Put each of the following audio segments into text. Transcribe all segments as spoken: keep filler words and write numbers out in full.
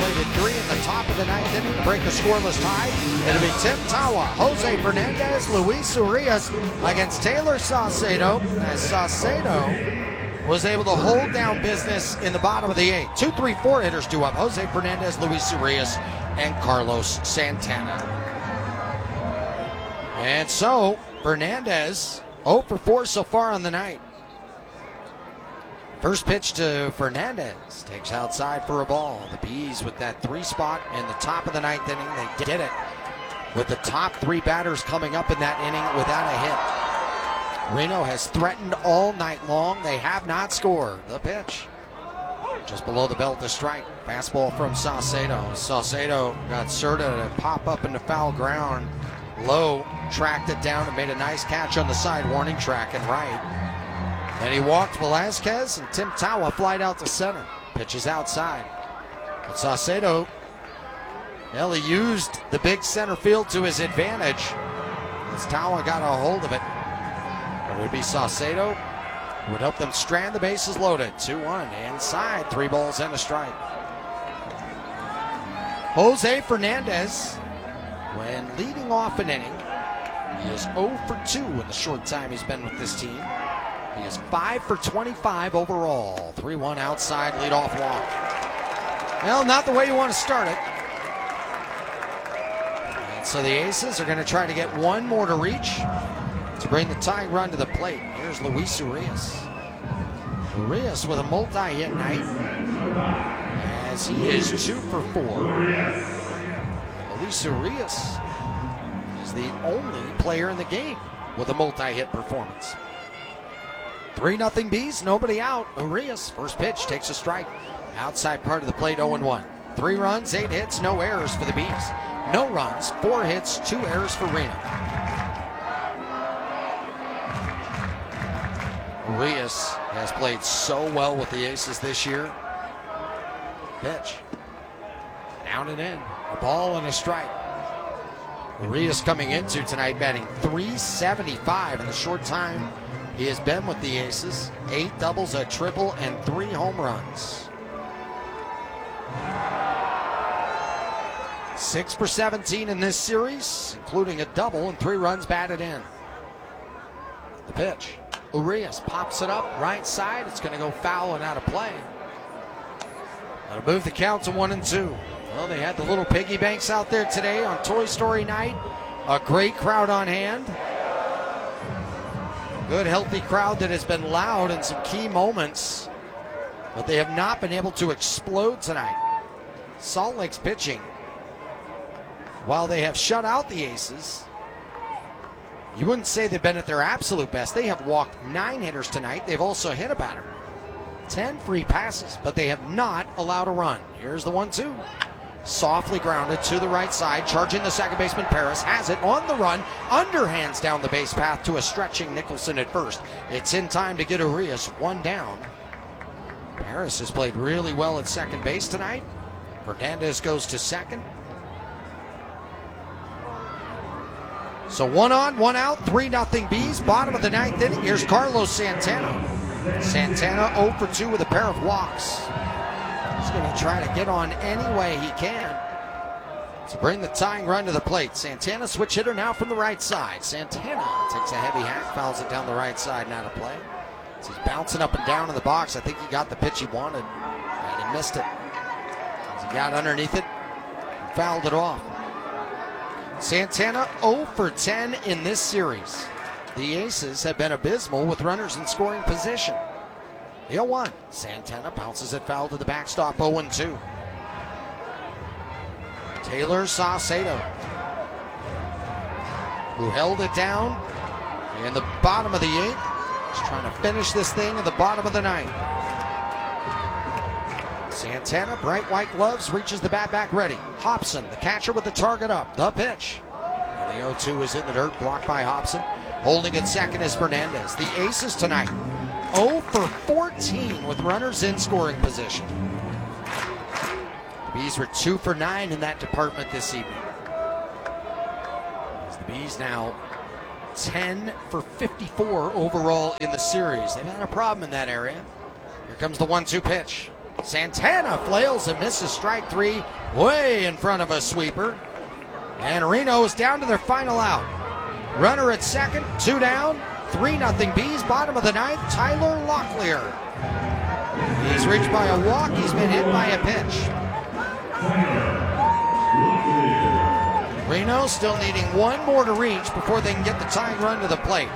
isolated three in the top of the ninth inning to break a scoreless tie. It'll be Tim Tawa, Jose Fernandez, Luis Urias against Taylor Saucedo, as Saucedo was able to hold down business in the bottom of the eighth. Two, three, four hitters due up. Jose Fernandez, Luis Urias, and Carlos Santana. And so, Fernandez oh for four so far on the night. First pitch to Fernandez, takes outside for a ball. The Bees with that three spot in the top of the ninth inning. They did it with the top three batters coming up in that inning without a hit. Reno has threatened all night long. They have not scored. The pitch just below the belt to strike. Fastball from Saucedo. Saucedo got Cerda to pop up into foul ground. Low tracked it down and made a nice catch on the side warning track and right. Then he walked Velasquez, and Tim Tawa flied out to center. Pitches outside. But Saucedo, well, he used the big center field to his advantage as Tawa got a hold of it. It would be Saucedo. Would help them strand the bases loaded. two one inside, three balls and a strike. Jose Fernandez, when leading off an inning, he is oh for two in the short time he's been with this team. He is five for twenty-five overall. three one outside, leadoff walk. Well, not the way you want to start it. And so the Aces are going to try to get one more to reach to bring the tying run to the plate. Here's Luis Urias. Urias with a multi-hit night as he is two for four. Luis Urias is the only player in the game with a multi-hit performance. three nothing Bees, nobody out. Urias, first pitch, takes a strike. Outside part of the plate, oh one. Three runs, eight hits, no errors for the Bees. No runs, four hits, two errors for Reno. Urias has played so well with the Aces this year. Pitch. Down and in. A ball and a strike. Urias coming into tonight batting three seventy-five in the short time he has been with the Aces. Eight doubles, a triple, and three home runs. Six for seventeen in this series, including a double and three runs batted in. The pitch. Urias pops it up, right side. It's going to go foul and out of play. That'll move the count to one and two. Well, they had the little piggy banks out there today on Toy Story night. A great crowd on hand. Good, healthy crowd that has been loud in some key moments, but they have not been able to explode tonight. Salt Lake's pitching, while they have shut out the Aces, you wouldn't say they've been at their absolute best. They have walked nine hitters tonight. They've also hit a batter. Ten free passes, but they have not allowed a run. Here's the one two. Softly grounded to the right side, charging the second baseman. Paris has it on the run, underhands down the base path to a stretching Nicholson at first. It's in time to get Urias one down. Paris has played really well at second base tonight. Fernandez goes to second. So one on, one out, three nothing Bees. Bottom of the ninth inning. Here's Carlos Santana. Santana oh for two with a pair of walks. He's going to try to get on any way he can to bring the tying run to the plate. Santana, switch hitter now from the right side. Santana takes a heavy hack, fouls it down the right side, not a play. As he's bouncing up and down in the box, I think he got the pitch he wanted, and he missed it. As he got underneath it and fouled it off. Santana oh for ten in this series. The Aces have been abysmal with runners in scoring position. The oh one. Santana bounces it foul to the backstop, oh two. Taylor Saucedo, who held it down in the bottom of the eighth. He's trying to finish this thing at the bottom of the ninth. Santana, bright white gloves, reaches the bat back ready. Hobson, the catcher with the target up. The pitch. And the oh two is in the dirt, blocked by Hobson. Holding at second is Fernandez. The Aces tonight, oh for fourteen with runners in scoring position. The Bees were two for nine in that department this evening. As the Bees now ten for fifty-four overall in the series. They've had a problem in that area. Here comes the one two pitch. Santana flails and misses strike three, way in front of a sweeper. And Reno is down to their final out. Runner at second, two down, three nothing Bees, bottom of the ninth, Tyler Locklear. He's reached by a walk, he's been hit by a pitch. Reno still needing one more to reach before they can get the tying run to the plate.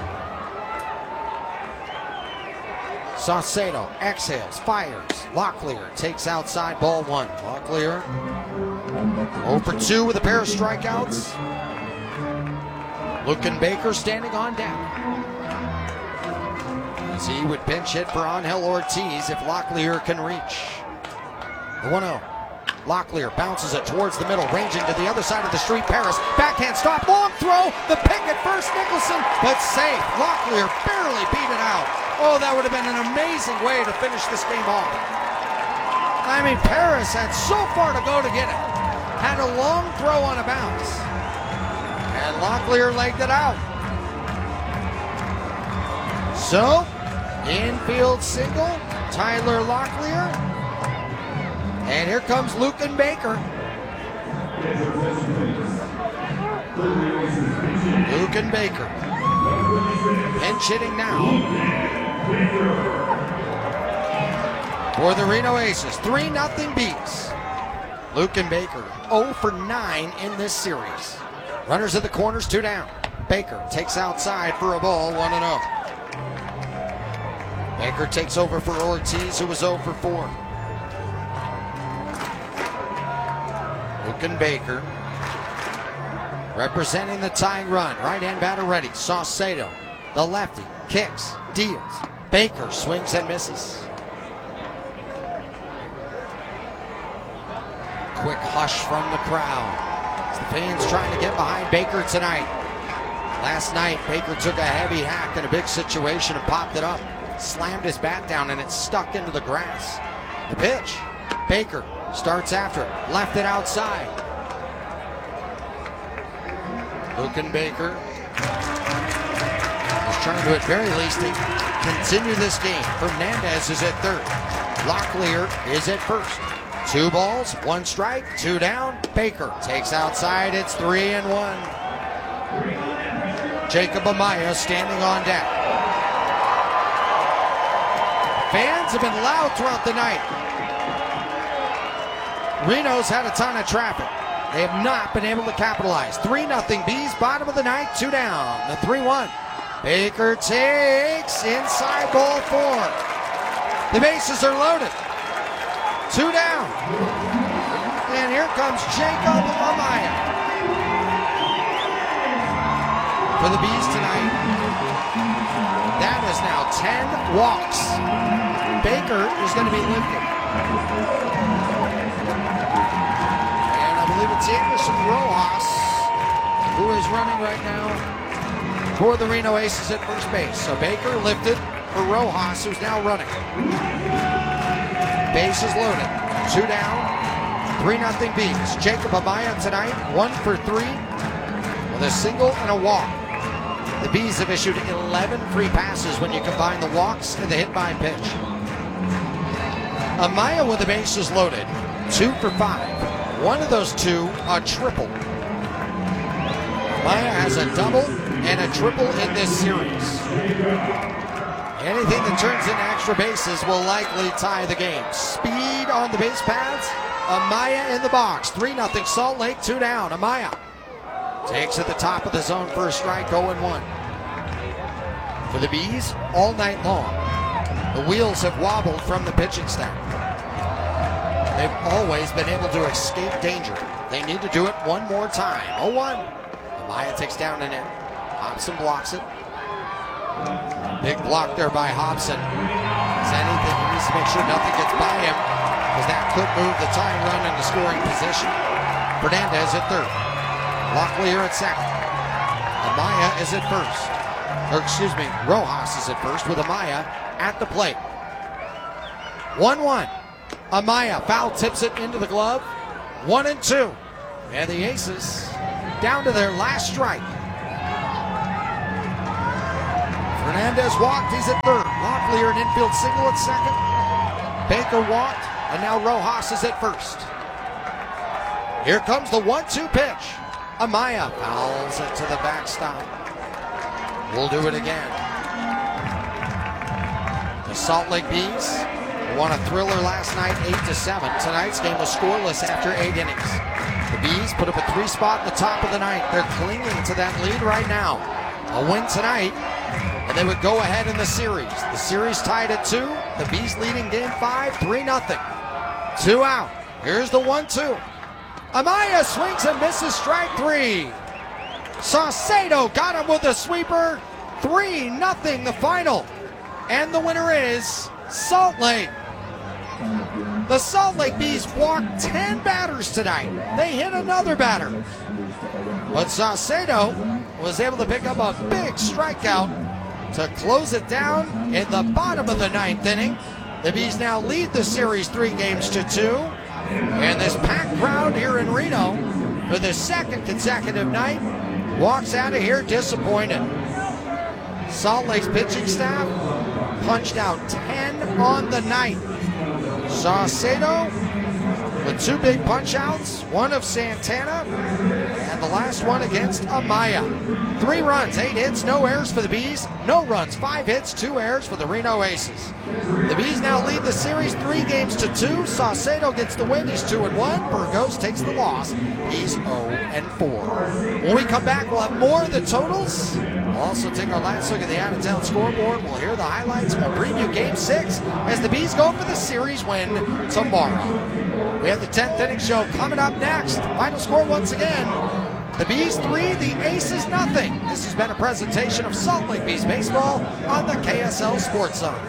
Saucedo exhales, fires. Locklear takes outside, ball one. Locklear oh for two with a pair of strikeouts. Luken Baker standing on deck. As he would pinch hit for Angel Ortiz if Locklear can reach. The one oh. Locklear bounces it towards the middle, ranging to the other side of the street. Paris, backhand stop, long throw, the pick at first, Nicholson, but safe. Locklear barely beat it out. Oh, that would have been an amazing way to finish this game off. I mean, Paris had so far to go to get it. Had a long throw on a bounce. And Locklear legged it out. So, infield single, Tyler Locklear. And here comes Luken Baker. Luken Baker. Pinch hitting now for the Reno Aces. three nothing Bees. Luken Baker oh for nine in this series. Runners at the corners, two down. Baker takes outside for a ball, one and oh. Baker takes over for Ortiz, who was oh for four. Luken Baker representing the tying run. Right-hand batter ready. Saucedo, the lefty, kicks, deals. Baker swings and misses. Quick hush from the crowd. The fans trying to get behind Baker tonight. Last night, Baker took a heavy hack in a big situation and popped it up. Slammed his bat down and it stuck into the grass. The pitch. Baker starts after it. Left it outside. Luken Baker is trying to, at very least, continue this game. Fernandez is at third. Locklear is at first. Two balls, one strike, two down. Baker takes outside. It's three and one. Jacob Amaya standing on deck. Fans have been loud throughout the night. Reno's had a ton of traffic. They have not been able to capitalize. three nothing Bees, bottom of the ninth, two down. The three one. Baker takes inside, ball four. The bases are loaded. Two down. And here comes Jacob Amaya. For the Bees tonight, that is now ten walks. Baker is going to be lifted. And I believe it's Anderson Rojas who is running right now for the Reno Aces at first base. So Baker lifted for Rojas, who's now running. Bases loaded. Two down. Three nothing Bees. Jacob Amaya tonight, one for three with a single and a walk. The Bees have issued eleven free passes when you combine the walks and the hit by pitch. Amaya with the bases loaded, two for five. One of those two, a triple. Amaya has a double and a triple in this series. Anything that turns into extra bases will likely tie the game. Speed on the base paths. Amaya in the box. three nothing Salt Lake, two down. Amaya takes at the top of the zone for a strike, oh and one. For the Bees, all night long, the wheels have wobbled from the pitching staff. They've always been able to escape danger. They need to do it one more time. oh one. Amaya takes down an in. Hobson blocks it. Big block there by Hobson. Is anything, he needs to make sure nothing gets by him, because that could move the tying run into scoring position. Fernandez at third. Locklear at second. Amaya is at first. Or excuse me, Rojas is at first with Amaya at the plate. one one. Amaya foul tips it into the glove. One and two. And the Aces down to their last strike. Fernandez walked, he's at third. Locklear an infield single at second. Baker walked. and now Rojas is at first. Here comes the one two pitch. Amaya fouls it to the backstop. We'll do it again. The Salt Lake Bees won a thriller last night, eight to seven. Tonight's game was scoreless after eight innings. The Bees put up a three spot in the top of the ninth. They're clinging to that lead right now. A win tonight, and they would go ahead in the series. The series tied at two. The Bees leading game five, three nothing. Two out. Here's the one two. Amaya swings and misses, strike three. Saucedo got him with a sweeper. three nothing the final. And the winner is Salt Lake. The Salt Lake Bees walked ten batters tonight. They hit another batter. But Saucedo was able to pick up a big strikeout to close it down in the bottom of the ninth inning. The Bees now lead the series three games to two. And this packed crowd here in Reno for the second consecutive night walks out of here disappointed. Salt Lake's pitching staff punched out ten on the night. Saucedo with two big punch outs, one of Santana, and the last one against Amaya. Three runs, eight hits, no errors for the Bees. No runs, five hits, two errors for the Reno Aces. The Bees now lead the series three games to two. Saucedo gets the win, he's two and one. Burgos takes the loss, he's oh and four. When we come back, we'll have more of the totals. We'll also take our last look at the out-of-town scoreboard. We'll hear the highlights. We'll preview Game six as the Bees go for the series win tomorrow. We have the tenth inning show coming up next. Final score once again, the Bees three, the Aces nothing. This has been a presentation of Salt Lake Bees Baseball on the K S L Sports Zone.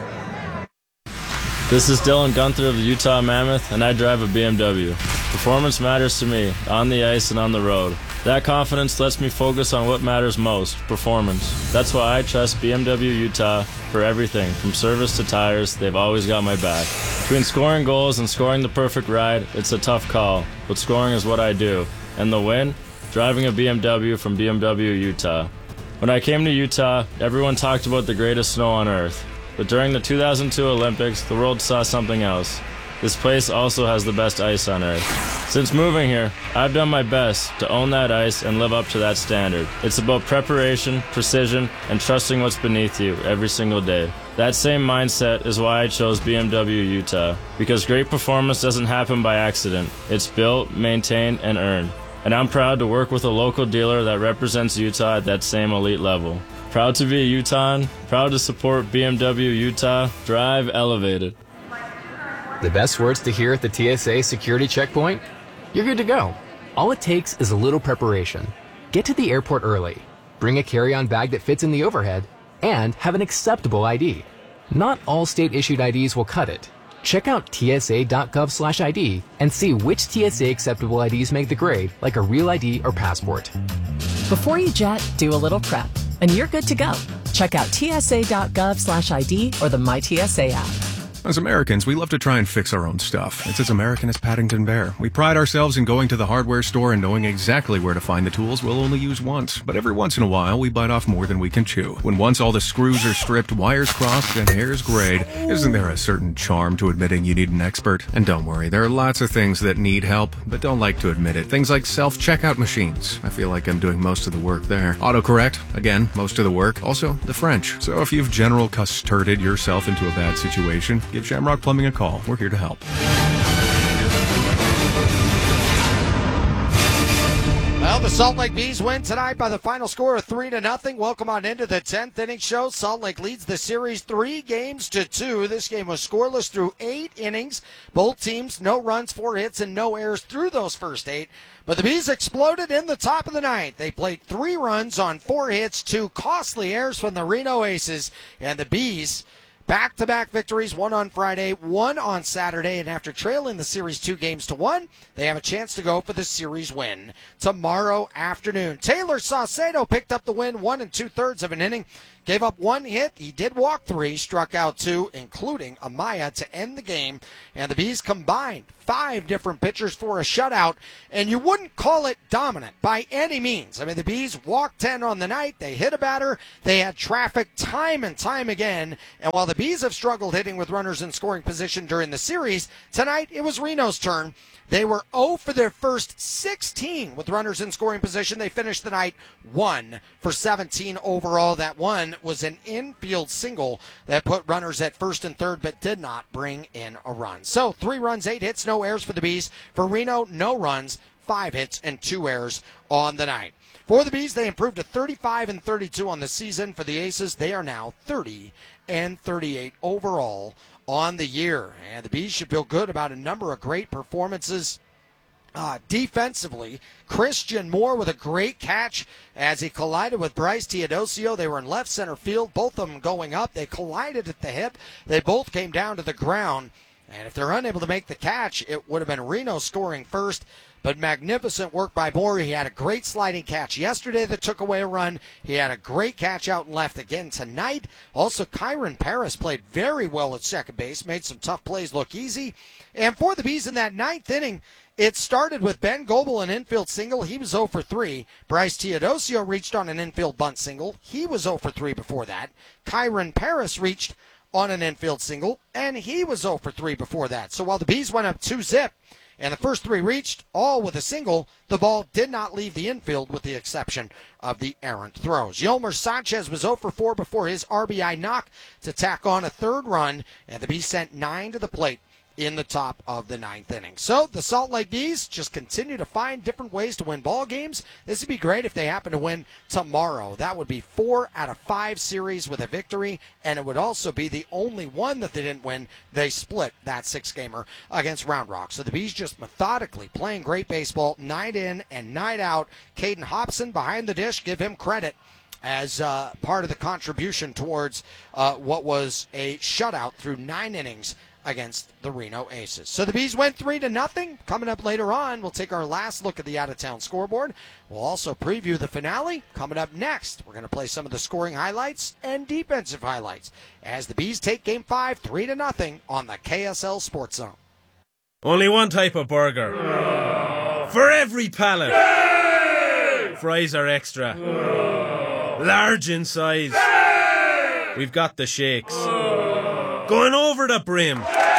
This is Dylan Gunther of the Utah Mammoth, and I drive a B M W. Performance matters to me, on the ice and on the road. That confidence lets me focus on what matters most, performance. That's why I trust B M W Utah for everything, from service to tires. They've always got my back. Between scoring goals and scoring the perfect ride, it's a tough call, but scoring is what I do. And the win? Driving a B M W from B M W Utah. When I came to Utah, everyone talked about the greatest snow on earth. But during the two thousand two Olympics, the world saw something else. This place also has the best ice on earth. Since moving here, I've done my best to own that ice and live up to that standard. It's about preparation, precision, and trusting what's beneath you every single day. That same mindset is why I chose B M W Utah, because great performance doesn't happen by accident. It's built, maintained, and earned. And I'm proud to work with a local dealer that represents Utah at that same elite level. Proud to be a Utahn, proud to support B M W Utah. Drive elevated. The best words to hear at the T S A security checkpoint? You're good to go. All it takes is a little preparation. Get to the airport early, bring a carry-on bag that fits in the overhead, and have an acceptable I D. Not all state-issued I Ds will cut it. Check out T S A dot gov slash I D and see which T S A acceptable I Ds make the grade, like a real I D or passport. Before you jet, do a little prep, and you're good to go. Check out T S A dot gov slash I D or the My T S A app. As Americans, we love to try and fix our own stuff. It's as American as Paddington Bear. We pride ourselves in going to the hardware store and knowing exactly where to find the tools we'll only use once. But every once in a while, we bite off more than we can chew. When once all the screws are stripped, wires crossed, and hairs grayed, isn't there a certain charm to admitting you need an expert? And don't worry, there are lots of things that need help, but don't like to admit it. Things like self-checkout machines. I feel like I'm doing most of the work there. Autocorrect, again, most of the work. Also, the French. So if you've general custarded yourself into a bad situation, give Shamrock Plumbing a call. We're here to help. Well, the Salt Lake Bees win tonight by the final score of three to nothing. Welcome on into the tenth inning show. Salt Lake leads the series three games to two. This game was scoreless through eight innings. Both teams, no runs, four hits, and no errors through those first eight. But the Bees exploded in the top of the ninth. They played three runs on four hits, two costly errors from the Reno Aces, and the Bees back-to-back victories, one on Friday, one on Saturday, and after trailing the series two games to one, they have a chance to go for the series win tomorrow afternoon. Taylor Saucedo picked up the win, one and two-thirds of an inning. Gave up one hit. He did walk three, struck out two, including Amaya to end the game. And the Bees combined five different pitchers for a shutout. And you wouldn't call it dominant by any means. I mean, the Bees walked ten on the night. They hit a batter. They had traffic time and time again. And while the Bees have struggled hitting with runners in scoring position during the series, tonight it was Reno's turn. They were oh for their first sixteen with runners in scoring position. They finished the night one for seventeen overall. That one was an infield single that put runners at first and third but did not bring in a run. So three runs, eight hits, no errors for the Bees. For Reno, no runs, five hits, and two errors on the night. For the Bees, they improved to thirty-five and thirty-two on the season. For the Aces, they are now thirty and thirty-eight overall on the year. And the Bees should feel good about a number of great performances uh, defensively. Christian Moore with a great catch as he collided with Bryce Teodosio. They were in left center field, both of them going up. They collided at the hip. They both came down to the ground. And if they're unable to make the catch, it would have been Reno scoring first. But magnificent work by Moore. He had a great sliding catch yesterday that took away a run. He had a great catch out and left again tonight. Also, Kyron Paris played very well at second base, made some tough plays look easy. And for the Bees in that ninth inning, it started with Ben Goebel, an infield single. He was oh for three. Bryce Teodosio reached on an infield bunt single. He was oh for three before that. Kyron Paris reached on an infield single, and he was oh for three before that. So while the Bees went up two zip, and the first three reached, all with a single, the ball did not leave the infield with the exception of the errant throws. Yolmer Sanchez was oh for four before his R B I knock to tack on a third run, and the Bees sent nine to the plate in the top of the ninth inning. So the Salt Lake Bees just continue to find different ways to win ball games. This would be great if they happen to win tomorrow. That would be four out of five series with a victory, and it would also be the only one that they didn't win. They split that six-gamer against Round Rock. So the Bees just methodically playing great baseball night in and night out. Caden Hobson behind the dish, give him credit as uh, part of the contribution towards uh, what was a shutout through nine innings against the Reno Aces. So the Bees went three to nothing. Coming up later on, we'll take our last look at the out-of-town scoreboard. We'll also preview the finale. Coming up next, we're going to play some of the scoring highlights and defensive highlights as the Bees take Game five, three to nothing on the K S L Sports Zone. Only one type of burger. Oh. For every pallet. Hey! Fries are extra. Oh. Large in size. Hey! We've got the shakes. Oh. Going over the brim.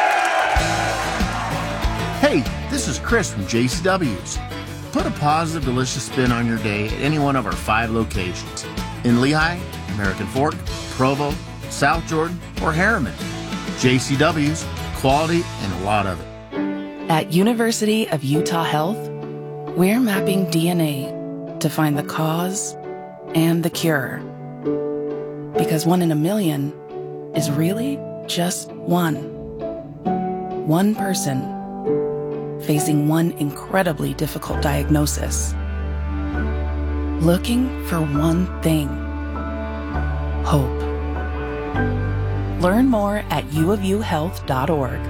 Hey, this is Chris from J C W's. Put a positive, delicious spin on your day at any one of our five locations. In Lehigh, American Fork, Provo, South Jordan, or Harriman. J C W's, quality and a lot of it. At University of Utah Health, we're mapping D N A to find the cause and the cure. Because one in a million is really just one. One person facing one incredibly difficult diagnosis. Looking for one thing. Hope. Learn more at u of u health dot org.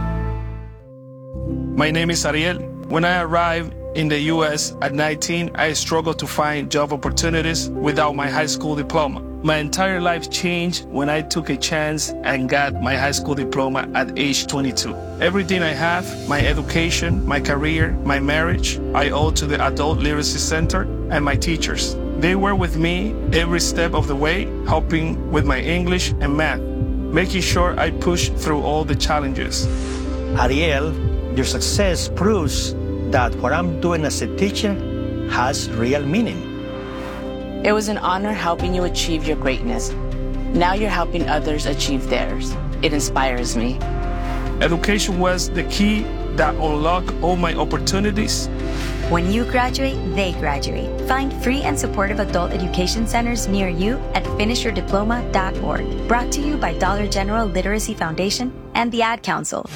My name is Ariel. When I arrived in the U S at nineteen, I struggled to find job opportunities without my high school diploma. My entire life changed when I took a chance and got my high school diploma at age twenty-two. Everything I have, my education, my career, my marriage, I owe to the Adult Literacy Center and my teachers. They were with me every step of the way, helping with my English and math, making sure I pushed through all the challenges. Ariel, your success proves that what I'm doing as a teacher has real meaning. It was an honor helping you achieve your greatness. Now you're helping others achieve theirs. It inspires me. Education was the key that unlocked all my opportunities. When you graduate, they graduate. Find free and supportive adult education centers near you at finish your diploma dot org. Brought to you by Dollar General Literacy Foundation and the Ad Council.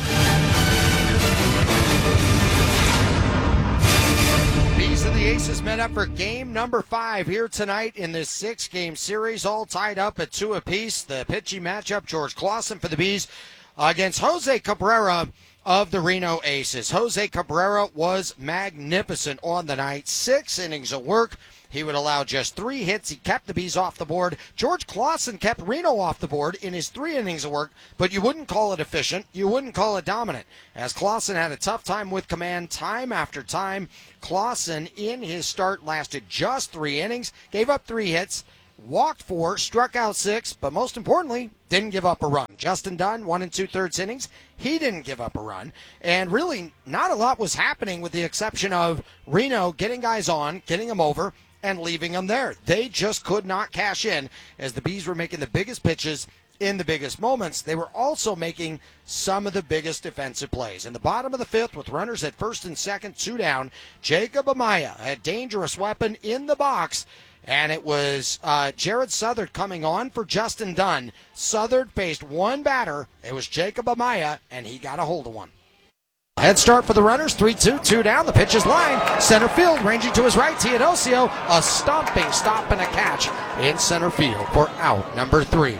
The Aces met up for game number five here tonight in this six-game series, all tied up at two apiece. The pitching matchup, George Clausen for the Bees against Jose Cabrera of the Reno Aces. Jose Cabrera was magnificent on the night. Six innings of work. He would allow just three hits. He kept the Bees off the board. George Clausen kept Reno off the board in his three innings of work, but you wouldn't call it efficient. You wouldn't call it dominant, as Clausen had a tough time with command time after time. Clausen, in his start, lasted just three innings, gave up three hits, walked four, struck out six, but most importantly, didn't give up a run. Justin Dunn, one and two-thirds innings. He didn't give up a run. And really, not a lot was happening with the exception of Reno getting guys on, getting them over, and leaving them there. They just could not cash in as the Bees were making the biggest pitches in the biggest moments. They were also making some of the biggest defensive plays. In the bottom of the fifth, with runners at first and second, two down, Jacob Amaya, a dangerous weapon in the box, and it was uh, Jared Southard coming on for Justin Dunn. Southard faced one batter. It was Jacob Amaya, and he got a hold of one. Head start for the runners, three two, two down. The pitch is line. Center field, ranging to his right, Teodosio. A stomping stop and a catch in center field for out number three.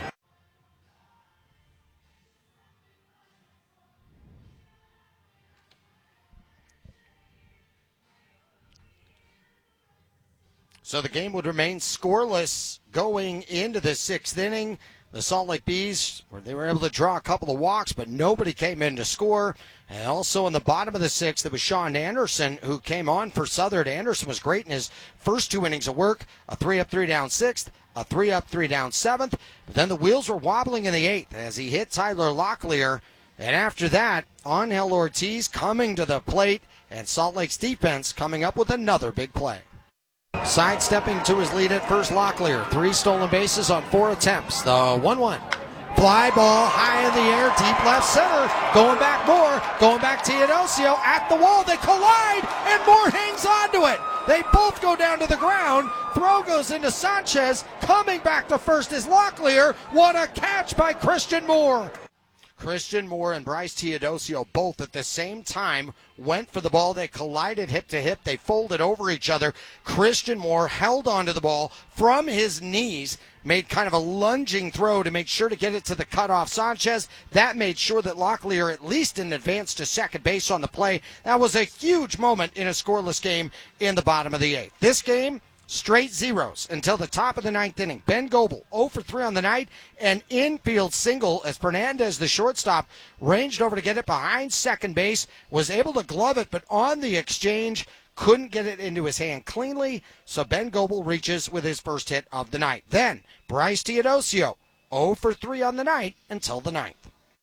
So the game would remain scoreless going into the sixth inning. The Salt Lake Bees, where they were able to draw a couple of walks, but nobody came in to score. And also in the bottom of the sixth, it was Sean Anderson who came on for Southern. Anderson was great in his first two innings of work, a three up, three down sixth, a three up, three down seventh. But then the wheels were wobbling in the eighth as he hit Tyler Locklear. And after that, Angel Ortiz coming to the plate, and Salt Lake's defense coming up with another big play. Sidestepping to his lead at first, Locklear. Three stolen bases on four attempts. The one one. Fly ball high in the air, deep left center. Going back Moore. Going back Teodosio at the wall. They collide, and Moore hangs onto it. They both go down to the ground. Throw goes into Sanchez. Coming back to first is Locklear. What a catch by Christian Moore. Christian Moore and Bryce Teodosio both at the same time went for the ball. They collided hip to hip. They folded over each other. Christian Moore held onto the ball from his knees, made kind of a lunging throw to make sure to get it to the cutoff Sanchez. That made sure that Locklear at least didn't advance to second base on the play. That was a huge moment in a scoreless game in the bottom of the eighth. This game, straight zeros until the top of the ninth inning. Ben Goebel, oh for three on the night, an infield single as Fernandez, the shortstop, ranged over to get it behind second base, was able to glove it, but on the exchange, couldn't get it into his hand cleanly, so Ben Goebel reaches with his first hit of the night. Then, Bryce Teodosio, oh for three on the night until the ninth.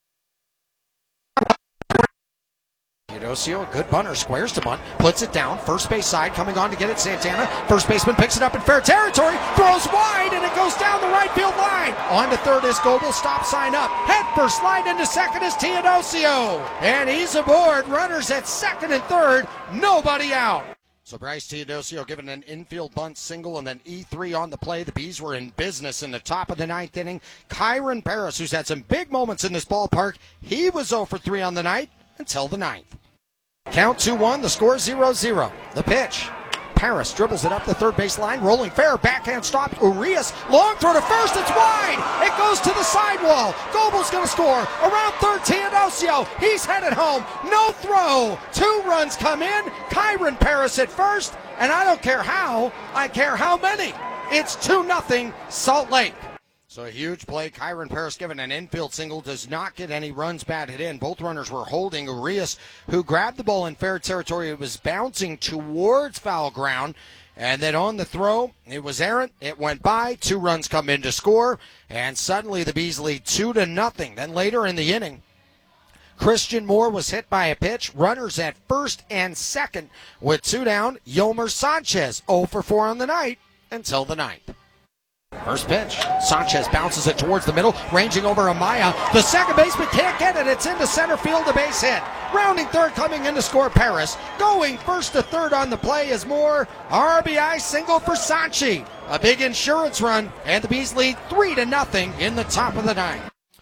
Teodosio, a good bunter, squares to bunt, puts it down, first base side, coming on to get it, Santana. First baseman picks it up in fair territory, throws wide, and it goes down the right field line. On to third is Goebel, stop sign up. Head first, slide into second is Teodosio. And he's aboard, runners at second and third, nobody out. So Bryce Teodosio given an infield bunt single and then E three on the play. The Bees were in business in the top of the ninth inning. Kyron Paris, who's had some big moments in this ballpark, he was oh for three on the night until the ninth. Count two one, the score zero zero. The pitch. Paris dribbles it up the third base line, rolling fair, backhand stopped. Urias, long throw to first, it's wide. It goes to the sidewall. Goebel's going to score. Around third, Teodosio. He's headed home. No throw. Two runs come in. Kyron Paris at first, and I don't care how, I care how many. It's two nothing Salt Lake. So a huge play. Kyron Paris given an infield single, does not get any runs batted in. Both runners were holding. Urias, who grabbed the ball in fair territory, it was bouncing towards foul ground. And then on the throw, it was errant. It went by. Two runs come in to score. And suddenly the Bees lead two to nothing. Then later in the inning, Christian Moore was hit by a pitch. Runners at first and second with two down. Yomer Sanchez, oh for four on the night until the ninth. First pitch. Sanchez bounces it towards the middle, ranging over Amaya. The second baseman can't get it. It's into center field, a base hit. Rounding third, coming in to score Paris. Going first to third on the play is Moore. R B I single for Sanchi. A big insurance run, and the Bees lead three to nothing in the top of the ninth.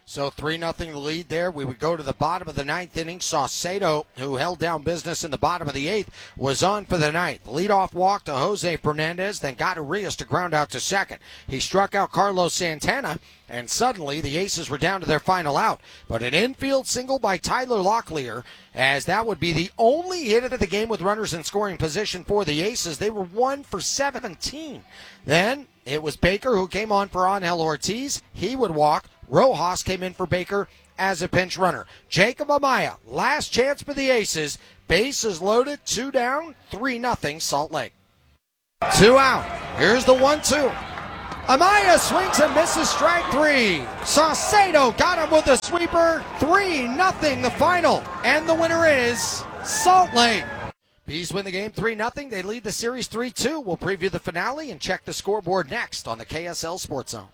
So three nothing the lead there. We would go to the bottom of the ninth inning. Saucedo, who held down business in the bottom of the eighth, was on for the ninth. Leadoff walk to Jose Fernandez, then got Urias to ground out to second. He struck out Carlos Santana, and suddenly the Aces were down to their final out. But an infield single by Tyler Locklear, as that would be the only hit of the game with runners in scoring position for the Aces. They were one for seventeen. Then it was Baker who came on for Angel Ortiz. He would walk. Rojas came in for Baker as a pinch runner. Jacob Amaya, last chance for the Aces. Bases loaded, two down, three nothing Salt Lake. Two out. Here's the one two. Amaya swings and misses, strike three. Saucedo got him with a sweeper. three nothing the final. And the winner is Salt Lake. Bees win the game three nothing. They lead the series three two. We'll preview the finale and check the scoreboard next on the K S L Sports Zone.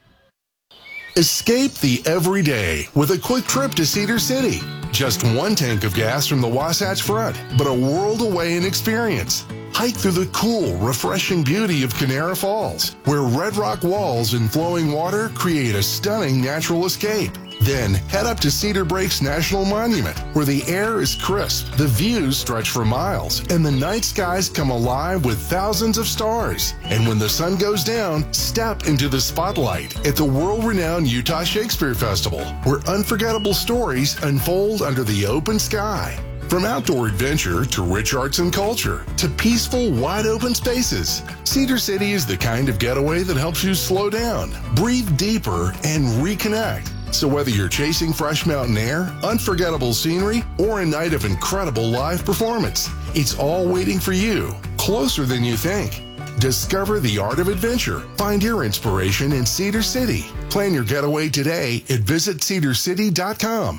Escape the everyday with a quick trip to Cedar City. Just one tank of gas from the Wasatch Front, but a world away in experience. Hike through the cool, refreshing beauty of Canara Falls, where red rock walls and flowing water create a stunning natural escape. Then head up to Cedar Breaks National Monument, where the air is crisp, the views stretch for miles, and the night skies come alive with thousands of stars. And when the sun goes down, step into the spotlight at the world-renowned Utah Shakespeare Festival, where unforgettable stories unfold under the open sky. From outdoor adventure to rich arts and culture to peaceful, wide-open spaces, Cedar City is the kind of getaway that helps you slow down, breathe deeper, and reconnect. So whether you're chasing fresh mountain air, unforgettable scenery, or a night of incredible live performance, it's all waiting for you, closer than you think. Discover the art of adventure. Find your inspiration in Cedar City. Plan your getaway today at visit cedar city dot com.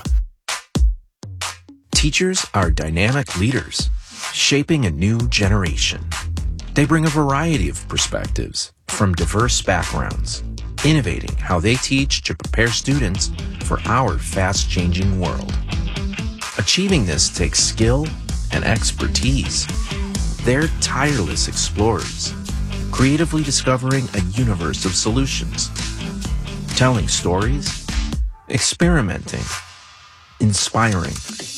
Teachers are dynamic leaders, shaping a new generation. They bring a variety of perspectives from diverse backgrounds, innovating how they teach to prepare students for our fast-changing world. Achieving this takes skill and expertise. They're tireless explorers, creatively discovering a universe of solutions, telling stories, experimenting, inspiring,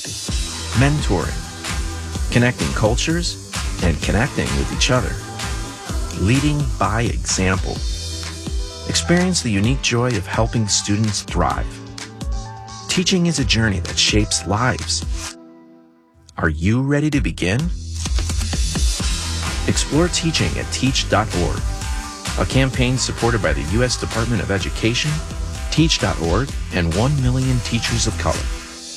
mentoring, connecting cultures, and connecting with each other, leading by example. Experience the unique joy of helping students thrive. Teaching is a journey that shapes lives. Are you ready to begin? Explore teaching at teach dot org, a campaign supported by the U S Department of Education, teach dot org, and one million teachers of color.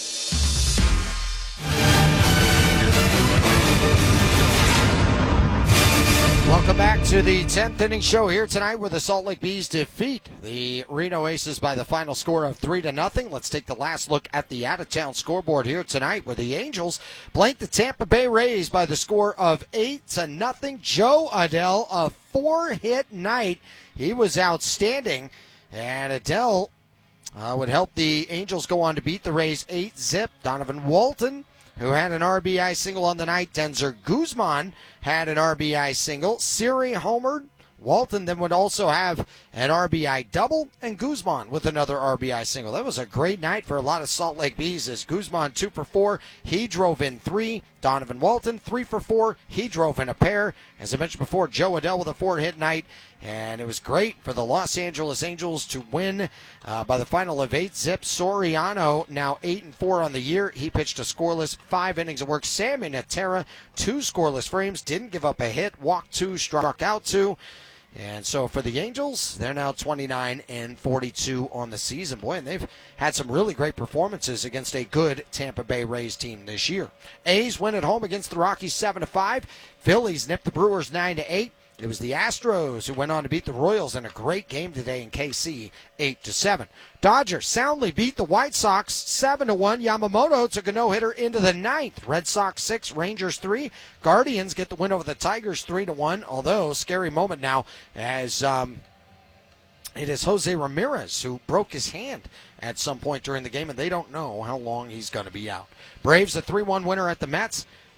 Welcome back to the tenth inning show here tonight, where the Salt Lake Bees defeat the Reno Aces by the final score of three to nothing. Let's take the last look at the out-of-town scoreboard here tonight, where the Angels blanked the Tampa Bay Rays by the score of eight to nothing. Joe Adell, a four-hit night. He was outstanding, and Adell uh, would help the Angels go on to beat the Rays eight zip. Donovan Walton, who had an R B I single on the night. Denzer Guzman had an R B I single. Siri homered. Walton then would also have an R B I double, and Guzman with another R B I single. That was a great night for a lot of Salt Lake Bees, as Guzman two for four. He drove in three. Donovan Walton three for four. He drove in a pair. As I mentioned before, Joe Adell with a four-hit night. And it was great for the Los Angeles Angels to win uh, by the final of eight zip. Soriano now eight and four on the year. He pitched a scoreless five innings of work. Sammy Natera, two scoreless frames, didn't give up a hit, walked two, struck out two. And so for the Angels, they're now twenty-nine and forty-two on the season. Boy, and they've had some really great performances against a good Tampa Bay Rays team this year. A's win at home against the Rockies seven to five. Phillies nipped the Brewers nine to eight. It was the Astros who went on to beat the Royals in a great game today in K C, eight to seven. Dodgers soundly beat the White Sox seven to one. Yamamoto took a no-hitter into the ninth. Red Sox six, Rangers three. Guardians get the win over the Tigers three to one, although scary moment now as um, it is Jose Ramirez who broke his hand at some point during the game, and they don't know how long he's going to be out. Braves a three one winner at the Mets.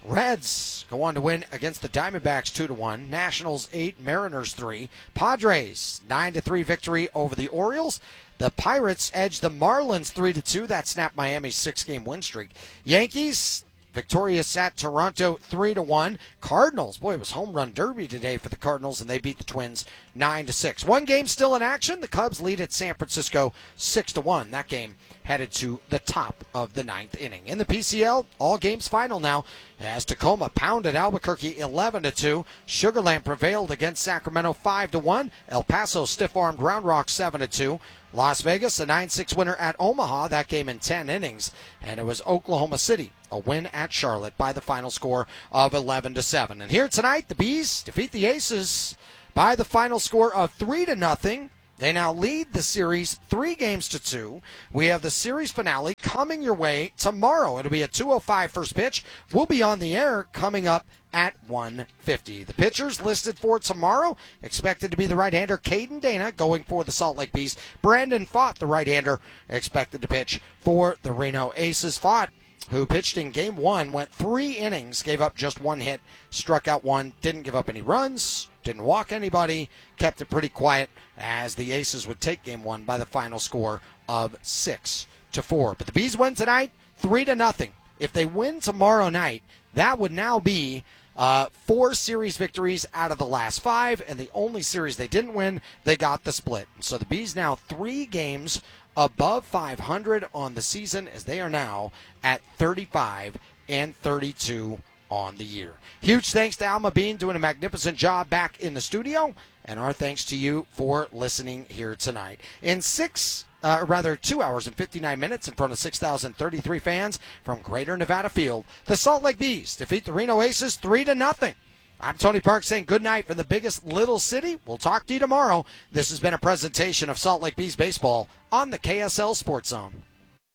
Reds go on to win against the Diamondbacks two to one. Nationals eight, Mariners three. Padres nine to three victory over the Orioles. The Pirates edge the Marlins three to two. That snapped Miami's six-game win streak. Yankees victorious at Toronto three to one. Cardinals, boy, it was home run derby today for the Cardinals, and they beat the Twins nine to six. One game still in action. The Cubs lead at San Francisco six to one. That game headed to the top of the ninth inning. In the P C L, all games final now as Tacoma pounded Albuquerque eleven to two. Sugar Land prevailed against Sacramento five to one. El Paso stiff-armed Round Rock seven to two. Las Vegas, a nine six winner at Omaha, that game in ten innings. And it was Oklahoma City, a win at Charlotte by the final score of eleven to seven. And here tonight, the Bees defeat the Aces by the final score of three to nothing. They now lead the series three games to two. We have the series finale coming your way tomorrow. It'll be a two oh five first pitch. We'll be on the air coming up at one fifty. The pitchers listed for tomorrow expected to be the right-hander Caden Dana going for the Salt Lake Bees. Brandon Fott, the right-hander, expected to pitch for the Reno Aces. Fott, who pitched in game one, went three innings, gave up just one hit, struck out one, didn't give up any runs, didn't walk anybody, kept it pretty quiet as the Aces would take game one by the final score of six to four. But the Bees win tonight, three to nothing. If they win tomorrow night, that would now be uh, four series victories out of the last five, and the only series they didn't win, they got the split. So the Bees now three games above five hundred on the season, as they are now at thirty-five and thirty-two on the year. Huge thanks to Alma Bean doing a magnificent job back in the studio, and our thanks to you for listening here tonight. In six, uh, rather two hours and fifty-nine minutes in front of six thousand thirty-three fans from Greater Nevada Field, the Salt Lake Bees defeat the Reno Aces three to nothing. I'm Tony Park saying good night from the biggest little city. We'll talk to you tomorrow. This has been a presentation of Salt Lake Bees baseball on the K S L Sports Zone.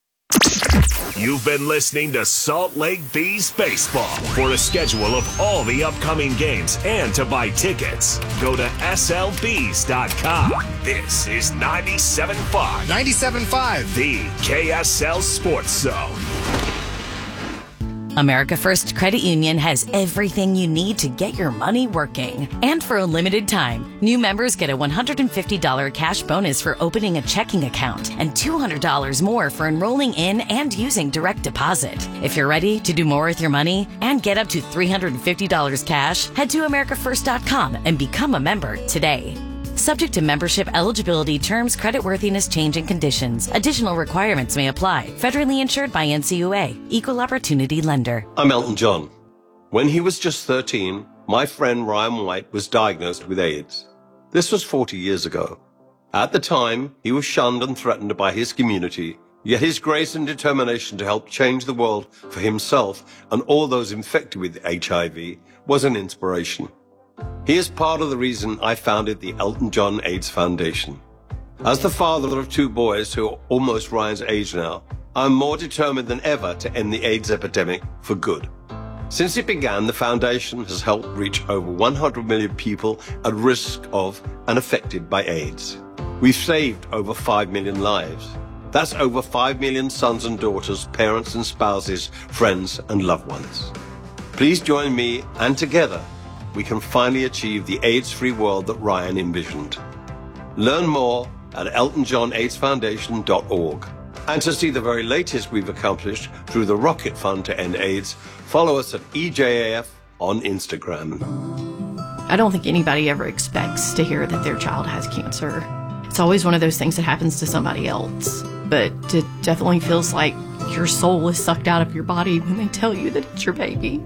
You've been listening to Salt Lake Bees Baseball. For a schedule of all the upcoming games and to buy tickets, go to S L Bees dot com. This is ninety-seven point five. ninety-seven point five. The K S L Sports Zone. America First Credit Union has everything you need to get your money working. And for a limited time, new members get a one hundred fifty dollars cash bonus for opening a checking account and two hundred dollars more for enrolling in and using direct deposit. If you're ready to do more with your money and get up to three hundred fifty dollars cash, head to America First dot com and become a member today. Subject to membership eligibility, terms, creditworthiness, change, and conditions. Additional requirements may apply. Federally insured by N C U A. Equal Opportunity Lender. I'm Elton John. When he was just thirteen, my friend Ryan White was diagnosed with AIDS. This was forty years ago. At the time, he was shunned and threatened by his community, yet his grace and determination to help change the world for himself and all those infected with H I V was an inspiration. He is part of the reason I founded the Elton John AIDS Foundation. As the father of two boys who are almost Ryan's age now, I'm more determined than ever to end the AIDS epidemic for good. Since it began, the foundation has helped reach over one hundred million people at risk of and affected by AIDS. We've saved over five million lives. That's over five million sons and daughters, parents and spouses, friends and loved ones. Please join me, and together, we can finally achieve the AIDS-free world that Ryan envisioned. Learn more at elton john aids foundation dot org. And to see the very latest we've accomplished through the Rocket Fund to End AIDS, follow us at E J A F on Instagram. I don't think anybody ever expects to hear that their child has cancer. It's always one of those things that happens to somebody else. But it definitely feels like your soul is sucked out of your body when they tell you that it's your baby.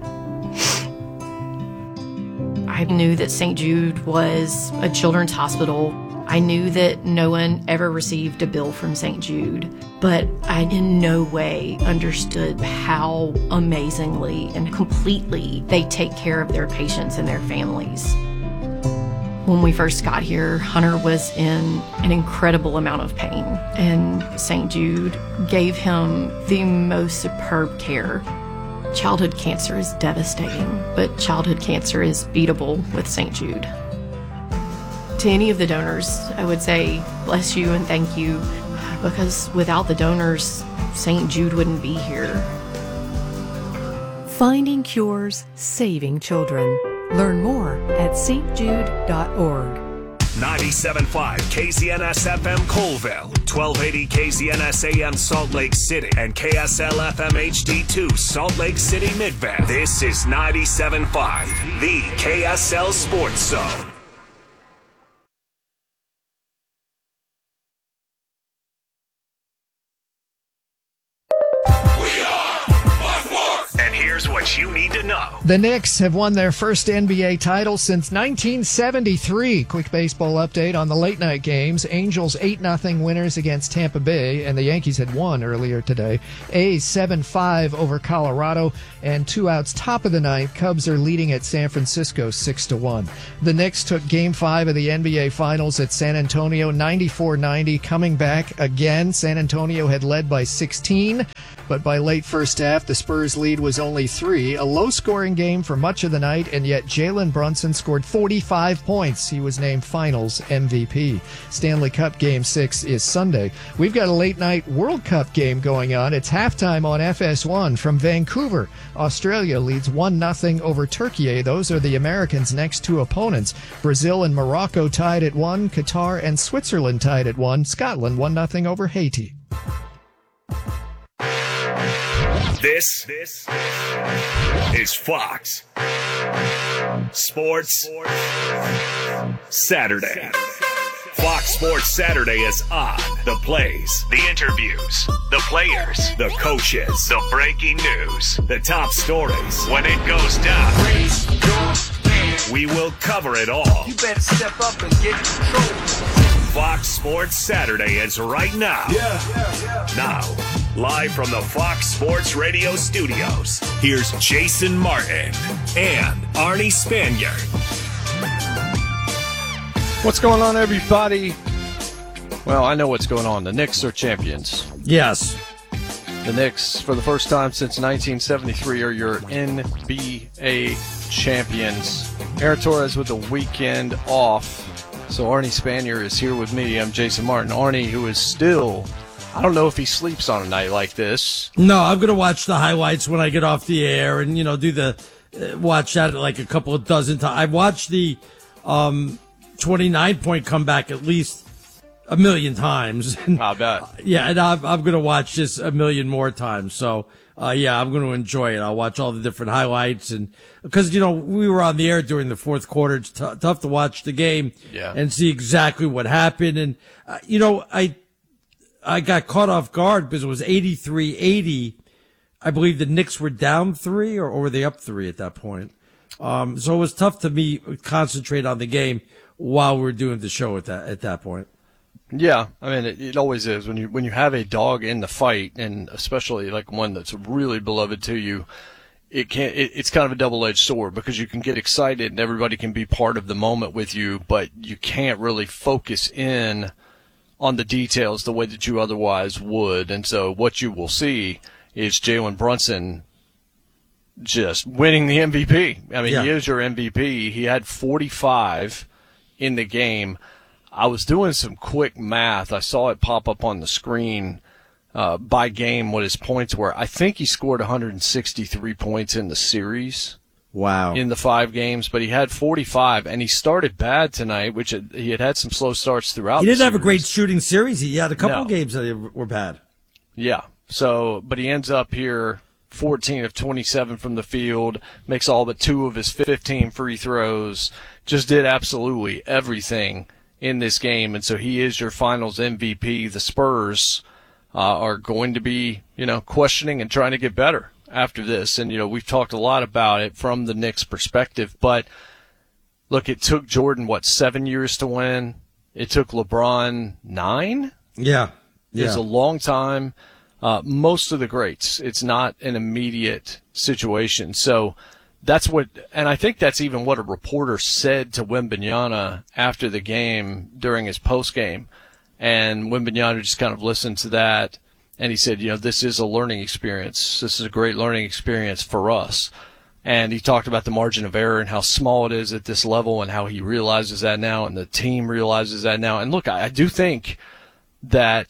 I knew that Saint Jude was a children's hospital. I knew that no one ever received a bill from Saint Jude, but I in no way understood how amazingly and completely they take care of their patients and their families. When we first got here, Hunter was in an incredible amount of pain, and Saint Jude gave him the most superb care. Childhood cancer is devastating, but childhood cancer is beatable with Saint Jude. To any of the donors, I would say bless you and thank you, because without the donors, Saint Jude wouldn't be here. Finding cures, saving children. Learn more at s t jude dot org. ninety-seven point five K Z N S F M Colville, twelve eighty K Z N S A M Salt Lake City, and K S L F M H D two Salt Lake City Midvale. This is ninety-seven point five, the K S L Sports Zone. Here's what you need to know. The Knicks have won their first N B A title since nineteen seventy-three. Quick baseball update on the late night games. Angels eight nothing winners against Tampa Bay, and the Yankees had won earlier today. A's seven five over Colorado, and two outs top of the ninth. Cubs are leading at San Francisco six to one. The Knicks took game five of the N B A Finals at San Antonio ninety-four ninety, coming back again. San Antonio had led by sixteen, but by late first half, the Spurs lead was only three. A low-scoring game for much of the night, and yet Jalen Brunson scored forty-five points. He was named Finals M V P. Stanley Cup Game six is Sunday. We've got a late-night World Cup game going on. It's halftime on F S one from Vancouver. Australia leads one nothing over Turkey. Those are the Americans' next two opponents. Brazil and Morocco tied at one. Qatar and Switzerland tied at one. Scotland one nothing over Haiti. This, this is Fox Sports Saturday. Fox Sports Saturday is on. The plays, the interviews, the players, the coaches, the breaking news, the top stories. When it goes down, we will cover it all. You better step up and get in control. Fox Sports Saturday is right now. Yeah, yeah, yeah. Now, live from the Fox Sports Radio studios, here's Jason Martin and Arnie Spanier. What's going on, everybody? Well, I know what's going on. The Knicks are champions. Yes. The Knicks, for the first time since nineteen seventy-three, are your N B A champions. Aaron Torres with the weekend off. So Arnie Spanier is here with me. I'm Jason Martin. Arnie, who is still, I don't know if he sleeps on a night like this. No, I'm going to watch the highlights when I get off the air and, you know, do the, uh, watch that like a couple of dozen times. I've watched the um, twenty-nine point comeback at least a million times. I bet. Yeah, and I'm, I'm going to watch this a million more times. So, uh, yeah, I'm going to enjoy it. I'll watch all the different highlights. And because, you know, we were on the air during the fourth quarter. It's t- tough to watch the game yeah. and see exactly what happened. And, uh, you know, I, I got caught off guard because it was eighty-three eighty. I believe the Knicks were down three or, or were they up three at that point? Um, so it was tough to me concentrate on the game while we were doing the show at that, at that point. Yeah, I mean, it, it always is when you when you have a dog in the fight, and especially like one that's really beloved to you. It can it, it's kind of a double-edged sword because you can get excited and everybody can be part of the moment with you, but you can't really focus in on the details the way that you otherwise would. And so what you will see is Jalen Brunson just winning the M V P. I mean, yeah. he is your M V P. He had forty-five in the game. I was doing some quick math. I saw it pop up on the screen uh, by game what his points were. I think he scored one hundred sixty-three points in the series. Wow. In the five games, but he had forty-five, and he started bad tonight, which had, he had had some slow starts throughout He the didn't have a series. great shooting series. He had a couple No. of games that were bad. Yeah. So, but he ends up here fourteen of twenty-seven from the field, makes all but two of his fifteen free throws, just did absolutely everything in this game, and so he is your finals M V P. The Spurs uh, are going to be, you know, questioning and trying to get better after this, and, you know, we've talked a lot about it from the Knicks' perspective, but look, it took Jordan, what, seven years to win? It took LeBron nine? Yeah. Yeah. It's a long time. Uh, most of the greats, it's not an immediate situation. So that's what, and I think that's even what a reporter said to Wembanyama after the game during his post game. And Wembanyama just kind of listened to that. And he said, you know, this is a learning experience. This is a great learning experience for us. And he talked about the margin of error and how small it is at this level and how he realizes that now and the team realizes that now. And look, I, I do think that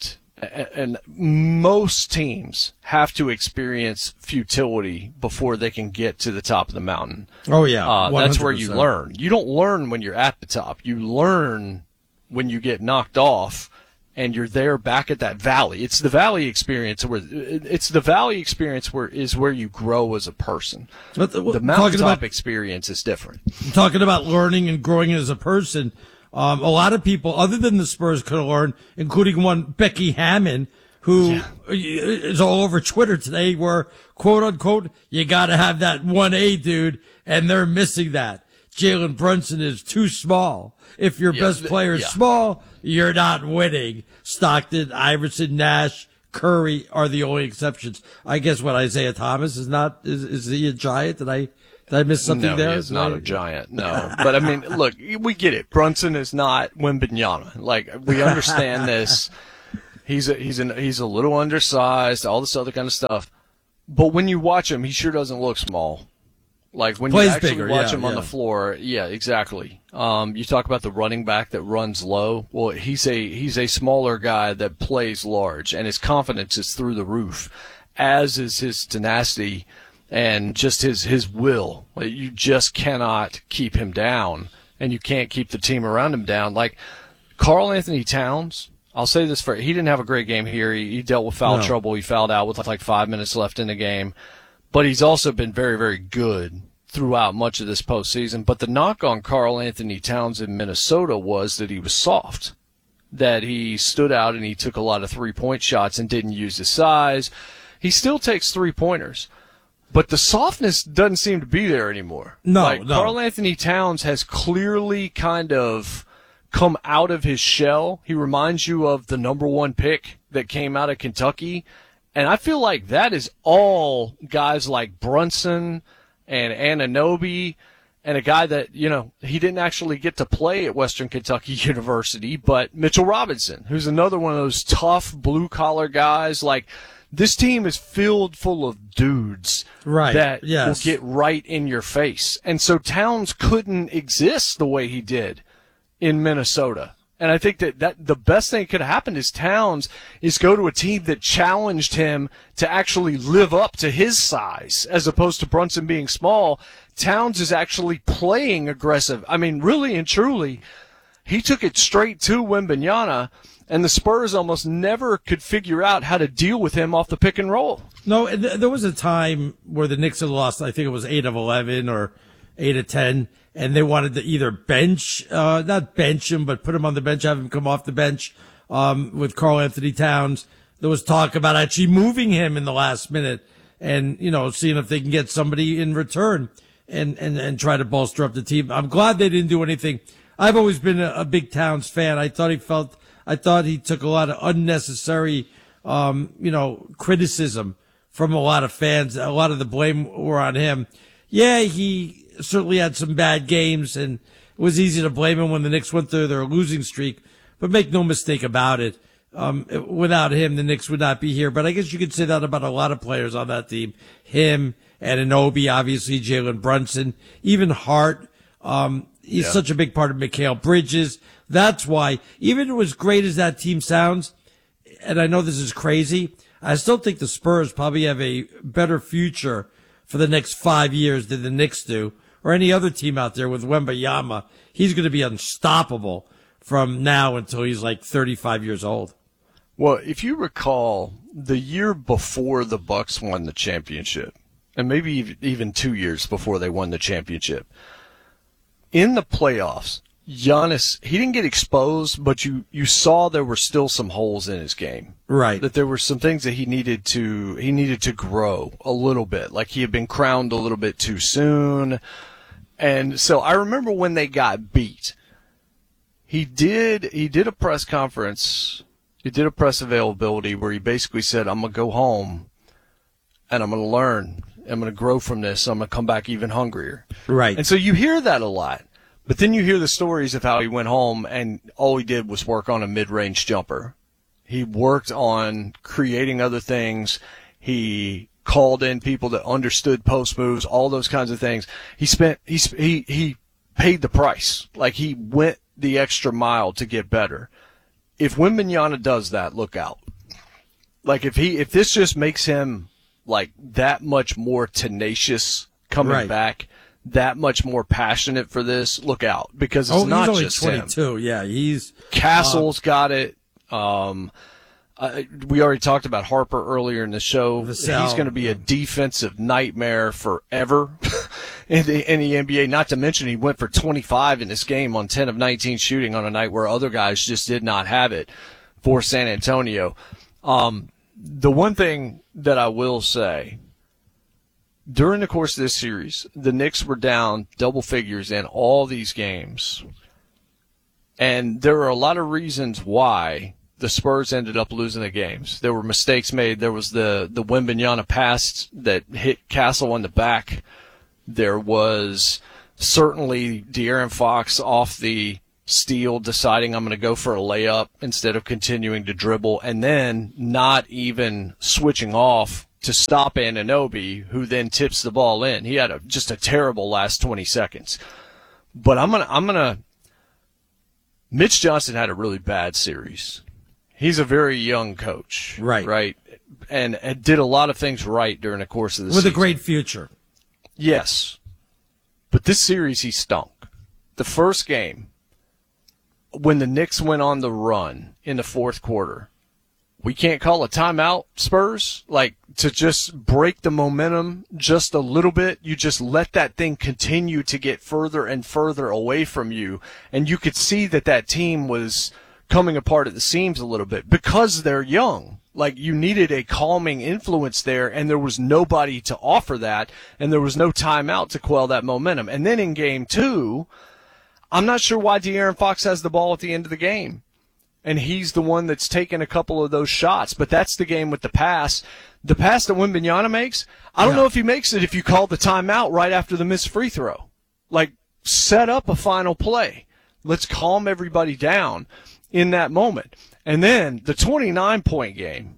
And most teams have to experience futility before they can get to the top of the mountain. Oh, yeah. Uh, that's where you one hundred percent. learn. You don't learn when you're at the top. You learn when you get knocked off and you're there back at that valley. It's the valley experience where it's the valley experience where is where you grow as a person. But the, the mountaintop experience is different. Talking about learning and growing as a person, um, a lot of people, other than the Spurs, could have learned, including one Becky Hammon, who yeah. is all over Twitter today, where, quote unquote, you got to have that one A dude, and they're missing that. Jalen Brunson is too small. If your yeah, best player is yeah. small, you're not winning. Stockton, Iverson, Nash, Curry are the only exceptions. I guess what Isaiah Thomas is not, is, is he a giant? Did I, did I miss something no, there? No, he is not I... a giant, no. But I mean, look, we get it. Brunson is not Wembanyama. Like, we understand this. He's a, he's an, he's a little undersized, all this other kind of stuff. But when you watch him, he sure doesn't look small. Like when Plays you actually bigger, watch yeah, him on yeah. the floor, yeah, exactly. Um, you talk about the running back that runs low. Well, he's a he's a smaller guy that plays large, and his confidence is through the roof, as is his tenacity and just his his will. Like, you just cannot keep him down, and you can't keep the team around him down. Like Karl Anthony Towns, I'll say this for he didn't have a great game here. He, he dealt with foul No. trouble. He fouled out with like five minutes left in the game. But he's also been very, very good throughout much of this postseason. But the knock on Karl Anthony Towns in Minnesota was that he was soft, that he stood out and he took a lot of three-point shots and didn't use his size. He still takes three-pointers, but the softness doesn't seem to be there anymore. No, like, no. Karl Anthony Towns has clearly kind of come out of his shell. He reminds you of the number one pick that came out of Kentucky. And I feel like that is all guys like Brunson and Anunoby and a guy that, you know, he didn't actually get to play at Western Kentucky University, but Mitchell Robinson, who's another one of those tough blue-collar guys. Like, this team is filled full of dudes Right, that yes. will get right in your face. And so Towns couldn't exist the way he did in Minnesota. And I think that, that the best thing that could happen is Towns is go to a team that challenged him to actually live up to his size, as opposed to Brunson being small. Towns is actually playing aggressive. I mean, really and truly, he took it straight to Wembanyama, and the Spurs almost never could figure out how to deal with him off the pick and roll. No, th- there was a time where the Knicks had lost, I think it was eight of eleven or eight of ten, and they wanted to either bench, uh, not bench him, but put him on the bench, have him come off the bench, um, with Karl Anthony Towns. There was talk about actually moving him in the last minute and, you know, seeing if they can get somebody in return and, and, and try to bolster up the team. I'm glad they didn't do anything. I've always been a, a big Towns fan. I thought he felt, I thought he took a lot of unnecessary, um, you know, criticism from a lot of fans. A lot of the blame were on him. Yeah, he certainly had some bad games, and it was easy to blame him when the Knicks went through their losing streak. But make no mistake about it, um, without him, the Knicks would not be here. But I guess you could say that about a lot of players on that team. Him, Anunoby, obviously, Jalen Brunson, even Hart. Um, he's Yeah. such a big part of Mikal Bridges. That's why, even as great as that team sounds, and I know this is crazy, I still think the Spurs probably have a better future for the next five years than the Knicks do, or any other team out there with Wembanyama. He's going to be unstoppable from now until he's like thirty-five years old. Well, if you recall, the year before the Bucks won the championship, and maybe even two years before they won the championship, in the playoffs, Giannis, he didn't get exposed, but you, you saw there were still some holes in his game. Right. That there were some things that he needed to, he needed to grow a little bit. Like he had been crowned a little bit too soon. And so I remember when they got beat, he did, he did a press conference, he did a press availability where he basically said, I'm going to go home and I'm going to learn. I'm going to grow from this. I'm going to come back even hungrier. Right. And so you hear that a lot. But then you hear the stories of how he went home and all he did was work on a mid-range jumper. He worked on creating other things. He called in people that understood post moves, all those kinds of things. He spent, he, he, he paid the price. Like he went the extra mile to get better. If Wembanyama does that, look out. Like if he if this just makes him like that much more tenacious coming Right. back, that much more passionate for this, look out, because it's oh, not he's only just him. twenty-two. Yeah, he's Castle's uh, got it. Um, uh, we already talked about Harper earlier in the show. Vassell, He's going to be a defensive nightmare forever in, the, in the N B A. Not to mention he went for twenty-five in this game on ten of nineteen shooting on a night where other guys just did not have it for San Antonio. Um, the one thing that I will say, during the course of this series, the Knicks were down double figures in all these games. And there are a lot of reasons why the Spurs ended up losing the games. There were mistakes made. There was the, the Wembanyama pass that hit Castle on the back. There was certainly De'Aaron Fox off the steal deciding I'm going to go for a layup instead of continuing to dribble, and then not even switching off to stop Anunoby, who then tips the ball in. He had a, just a terrible last twenty seconds. But I'm gonna, I'm gonna. Mitch Johnson had a really bad series. He's a very young coach, Right. Right, and, and did a lot of things right during the course of the with season. a great future. Yes, but this series he stunk. The first game, when the Knicks went on the run in the fourth quarter, we can't call a timeout, Spurs? Like, to just break the momentum just a little bit, you just let that thing continue to get further and further away from you. And you could see that that team was coming apart at the seams a little bit because they're young. Like, you needed a calming influence there, and there was nobody to offer that, and there was no timeout to quell that momentum. And then in game two, I'm not sure why De'Aaron Fox has the ball at the end of the game. And he's the one that's taken a couple of those shots. But that's the game with the pass. The pass that Wembanyama makes, I don't Yeah. know if he makes it if you call the timeout right after the missed free throw. Like, set up a final play. Let's calm everybody down in that moment. And then the twenty-nine point game,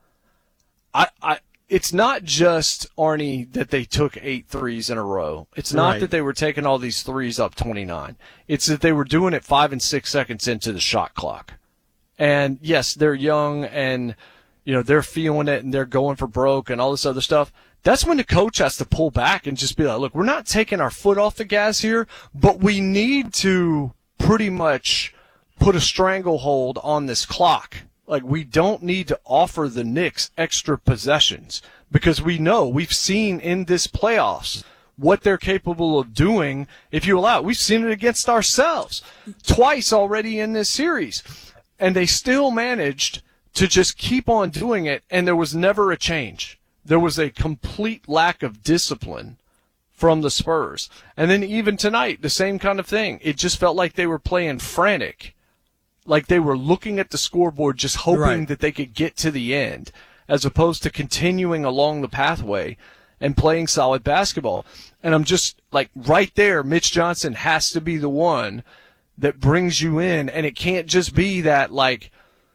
I, I, it's not just, Arnie, that they took eight threes in a row. It's not Right. that they were taking all these threes up twenty-nine. It's that they were doing it five and six seconds into the shot clock. And yes, they're young and, you know, they're feeling it and they're going for broke and all this other stuff. That's when the coach has to pull back and just be like, look, we're not taking our foot off the gas here, but we need to pretty much put a stranglehold on this clock. Like, we don't need to offer the Knicks extra possessions because we know, we've seen in this playoffs what they're capable of doing if you allow it. We've seen it against ourselves twice already in this series. And they still managed to just keep on doing it, and there was never a change. There was a complete lack of discipline from the Spurs. And then even tonight, the same kind of thing. It just felt like they were playing frantic. Like they were looking at the scoreboard just hoping Right. that they could get to the end, as opposed to continuing along the pathway and playing solid basketball. And I'm just like, right there, Mitch Johnson has to be the one that brings you in, and it can't just be that like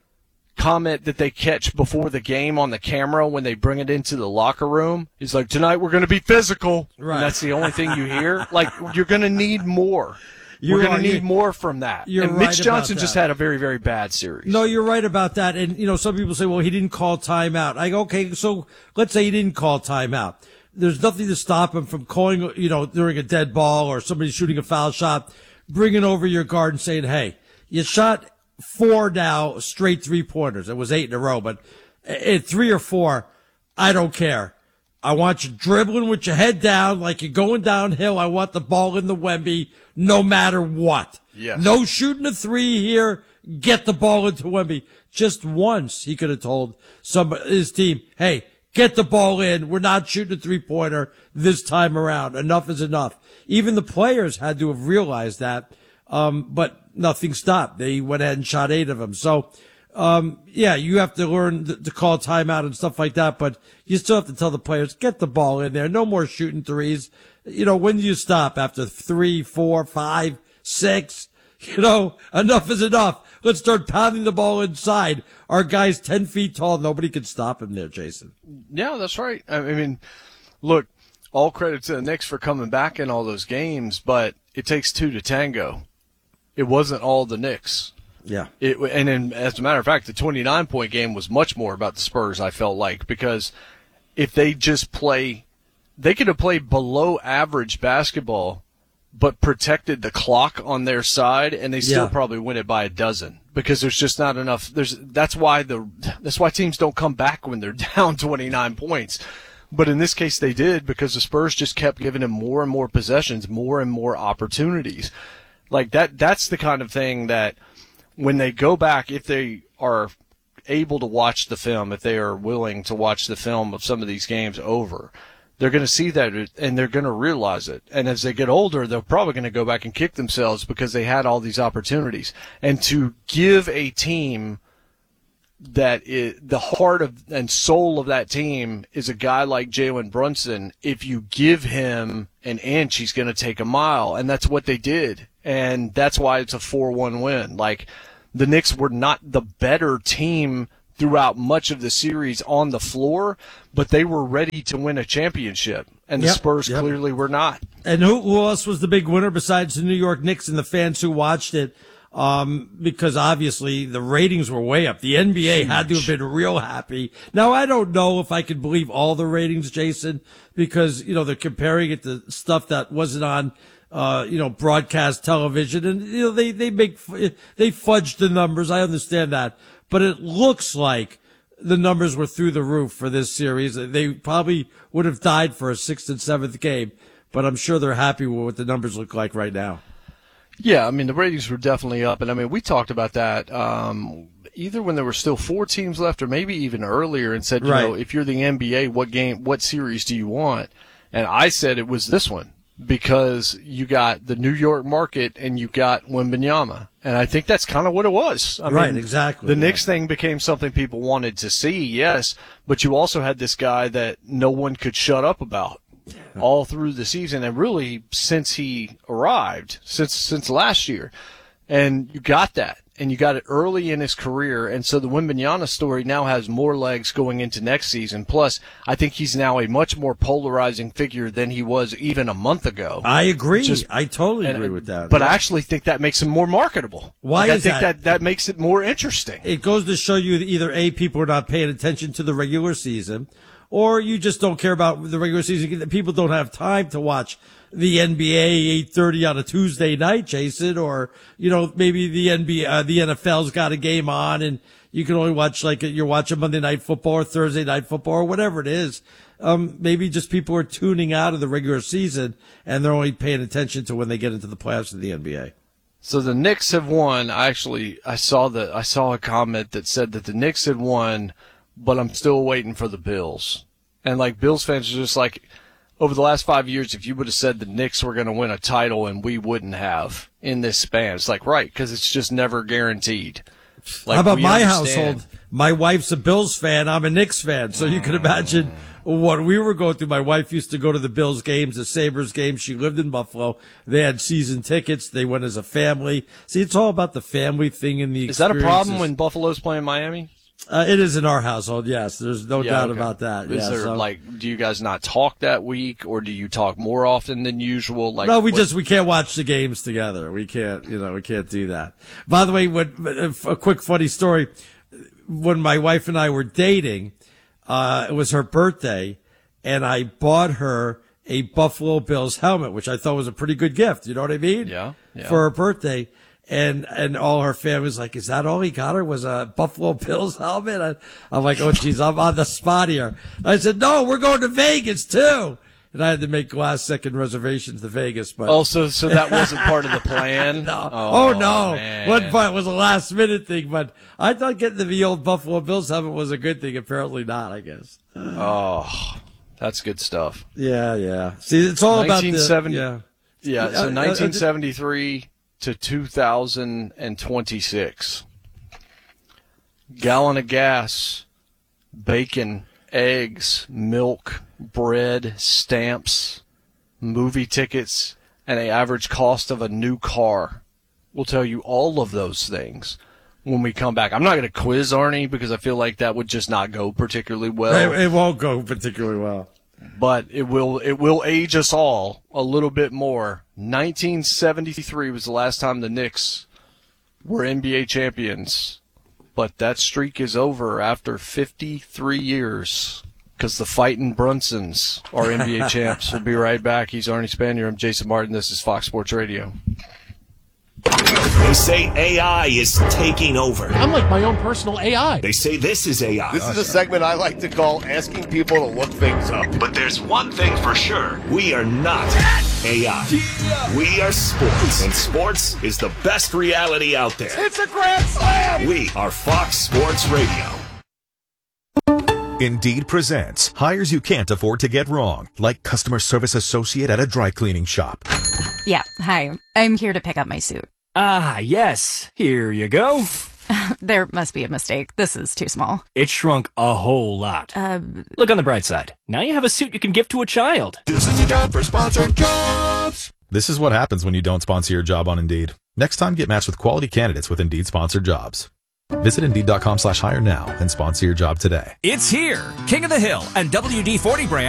comment that they catch before the game on the camera when they bring it into the locker room. He's like, tonight we're going to be physical. Right. And that's the only thing you hear. Like, you're going to need more. You're we're going right. to need You're- more from that. you're and right Mitch about Johnson just that. had a very, very bad series. No, you're right about that. And, you know, some people say, well, he didn't call timeout. I go, okay, so let's say he didn't call timeout. There's nothing to stop him from calling, you know, during a dead ball or somebody shooting a foul shot, bringing over your guard and saying, hey, you shot four now straight three-pointers. It was eight in a row, but at three or four, I don't care. I want you dribbling with your head down like you're going downhill. I want the ball in the Wemby no matter what. Yes. No shooting a three here. Get the ball into Wemby. Just once he could have told somebody, his team, hey, get the ball in. We're not shooting a three-pointer this time around. Enough is enough. Even the players had to have realized that, um, but nothing stopped. They went ahead and shot eight of them. So, um, yeah, you have to learn th- to call timeout and stuff like that, but you still have to tell the players, get the ball in there. No more shooting threes. You know, when do you stop? After three, four, five, six? You know, enough is enough. Let's start pounding the ball inside. Our guy's ten feet tall. Nobody can stop him there, Jason. Yeah, that's right. I mean, look, all credit to the Knicks for coming back in all those games, but it takes two to tango. It wasn't all the Knicks. Yeah. It, and then, as a matter of fact, the twenty-nine point game was much more about the Spurs, I felt like, because if they just play, they could have played below average basketball, but protected the clock on their side, and they still Yeah. probably win it by a dozen because there's just not enough. There's that's why the that's why teams don't come back when they're down twenty-nine points. But in this case, they did because the Spurs just kept giving them more and more possessions, more and more opportunities. Like that. That's the kind of thing that when they go back, if they are able to watch the film, if they are willing to watch the film of some of these games over, they're going to see that and they're going to realize it. And as they get older, they're probably going to go back and kick themselves because they had all these opportunities. And to give a team that is, the heart of and soul of that team is a guy like Jalen Brunson, if you give him an inch, he's going to take a mile. And that's what they did. And that's why it's a four one win. Like, the Knicks were not the better team throughout much of the series on the floor, but they were ready to win a championship, and the Yep, Spurs yep. clearly were not. And who, who else was the big winner besides the New York Knicks and the fans who watched it? Um, because obviously the ratings were way up. The N B A had to have been real happy. Now, I don't know if I could believe all the ratings, Jason, because, you know, they're comparing it to stuff that wasn't on uh, you know, broadcast television, and, you know, they, they make, they fudge the numbers. I understand that, but it looks like the numbers were through the roof for this series. They probably would have died for a sixth and seventh game, but I'm sure they're happy with what the numbers look like right now. Yeah, I mean, the ratings were definitely up, and I mean, we talked about that, um, either when there were still four teams left or maybe even earlier, and said, you Right. know, if you're the N B A, what game, what series do you want? And I said it was this one, because you got the New York market and you got Wembanyama. And I think that's kind of what it was. I Right, mean, exactly, The yeah. Knicks thing became something people wanted to see, yes, but you also had this guy that no one could shut up about all through the season, and really since he arrived, since since last year. And you got that. And you got it early in his career, and so the Wembanyama story now has more legs going into next season. Plus, I think he's now a much more polarizing figure than he was even a month ago. I agree. Just- I totally and- agree with that. But Yeah. I actually think that makes him more marketable. Why Like, is I think that? that? that makes it more interesting. It goes to show you that either A, people are not paying attention to the regular season, or you just don't care about the regular season. People don't have time to watch the N B A eight thirty on a Tuesday night, Jason, or, you know, maybe the N B A, uh, the N F L's got a game on and you can only watch, like, you're watching Monday Night Football or Thursday Night Football or whatever it is. Um, maybe just people are tuning out of the regular season and they're only paying attention to when they get into the playoffs of the N B A. So the Knicks have won. I actually, I saw the, I saw a comment that said that the Knicks had won, but I'm still waiting for the Bills. And like Bills fans are just like, over the last five years, if you would have said the Knicks were going to win a title and we wouldn't have in this span, it's like, right, because it's just never guaranteed. Like, How about we my understand. household? My wife's a Bills fan. I'm a Knicks fan. So you can imagine what we were going through. My wife used to go to the Bills games, the Sabres games. She lived in Buffalo. They had season tickets. They went as a family. See, it's all about the family thing and the Is that a problem experiences. when Buffalo's playing Miami? Uh, it is in our household, yes. There's no Yeah, doubt okay. about that. Is yeah, there so- like, do you guys not talk that week, or do you talk more often than usual? Like, no, we what- just we can't watch the games together. We can't, you know, we can't do that. By the way, when, a quick funny story: when my wife and I were dating, uh, it was her birthday, and I bought her a Buffalo Bills helmet, which I thought was a pretty good gift. You know what I mean? Yeah, yeah. For her birthday. And, and all her family was like, is that all he got her was a Buffalo Bills helmet? I, I'm like, oh, geez, I'm on the spot here. I said, no, we're going to Vegas too. And I had to make last second reservations to Vegas, but. Oh, so, so that wasn't part of the plan? no. Oh, Oh, no. man. One part was a last minute thing, but I thought getting the old Buffalo Bills helmet was a good thing. Apparently not, I guess. Oh, that's good stuff. Yeah, yeah. See, it's all about the, nineteen seventy yeah. Yeah, Uh, uh, so nineteen seventy-three to two thousand twenty-six. Gallon of gas, bacon, eggs, milk, bread, stamps, movie tickets, and the average cost of a new car. We'll tell you all of those things when we come back. I'm not going to quiz Arnie because I feel like that would just not go particularly well. It, it won't go particularly well. But it will it will age us all a little bit more. nineteen seventy-three was the last time the Knicks were N B A champions. But that streak is over after fifty-three years because the Fightin' Brunsons are N B A champs. We'll be right back. He's Arnie Spanier. I'm Jason Martin. This is Fox Sports Radio. They say A I is taking over. I'm like my own personal A I. They say this is A I. This is a segment I like to call asking people to look things up. But there's one thing for sure. We are not A I. We are sports. And sports is the best reality out there. It's a grand slam! We are Fox Sports Radio. Indeed presents hires you can't afford to get wrong, like customer service associate at a dry cleaning shop. Yeah, hi. I'm here to pick up my suit. Ah, yes. Here you go. There must be a mistake. This is too small. It shrunk a whole lot. Uh, Look on the bright side. Now you have a suit you can give to a child. This is your job for sponsored jobs. This is what happens when you don't sponsor your job on Indeed. Next time, get matched with quality candidates with Indeed sponsored jobs. Visit Indeed.com slash hire now and sponsor your job today. It's here. King of the Hill and W D forty brand